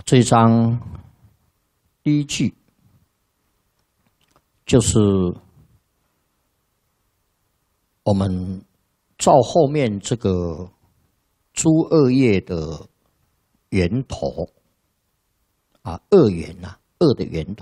这一章第一句就是我们照后面这个诸恶业的源头啊，恶源啊，恶的源头。